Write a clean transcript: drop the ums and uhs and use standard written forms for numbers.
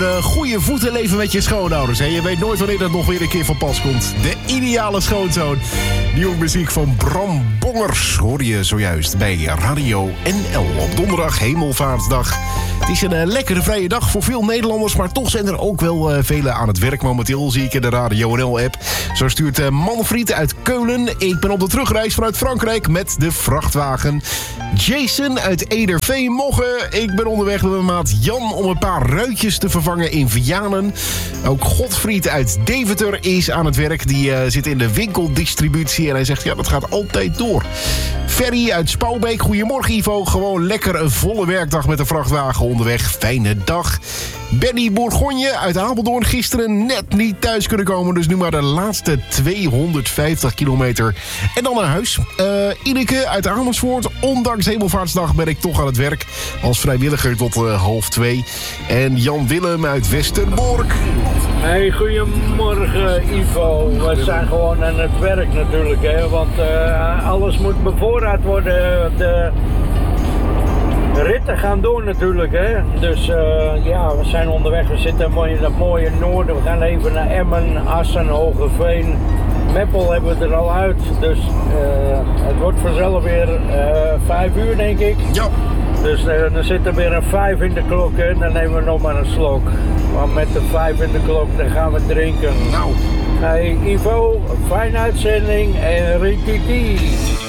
Goede voeten leven met je schoonouders. Hè? Je weet nooit wanneer dat nog weer een keer van pas komt. De ideale schoonzoon. Nieuwe muziek van Bram Bongers hoor je zojuist bij Radio NL op donderdag Hemelvaartsdag. Het is een lekkere vrije dag voor veel Nederlanders, maar toch zijn er ook wel velen aan het werk momenteel, zie ik in de Radio NL-app. Zo stuurt Manfried uit Keulen. Ik ben op de terugreis vanuit Frankrijk met de vrachtwagen. Jason uit Ederveen Mogge. Ik ben onderweg met mijn maat Jan om een paar ruitjes te vervangen in Vianen. Ook Godfried uit Deventer is aan het werk. Die zit in de winkeldistributie en hij zegt, ja, dat gaat altijd door. Ferry uit Spouwbeek. Goedemorgen Ivo. Gewoon lekker een volle werkdag met de vrachtwagen onderweg. Fijne dag. Benny Bourgogne uit Apeldoorn. Gisteren net niet thuis kunnen komen. Dus nu maar de laatste 250 kilometer. En dan naar huis. Ineke uit Amersfoort. Ondanks Hemelvaartsdag ben ik toch aan het werk. Als vrijwilliger tot 1:30. En Jan Willem uit Westerbork. Hey, goedemorgen Ivo. We zijn gewoon aan het werk natuurlijk. Hè? Want alles moet bevoorraad worden. De ritten gaan door natuurlijk, hè. Dus ja, we zijn onderweg. We zitten mooi in dat mooie noorden. We gaan even naar Emmen, Assen, Hogeveen. Meppel hebben we er al uit. Dus het wordt vanzelf weer 5 uur, denk ik. Ja. Dus dan zit er weer een 5 in de klok en dan nemen we nog maar een slok. Maar met de 5 in de klok, dan gaan we drinken. Nou. Hey Ivo, fijne uitzending en rititi.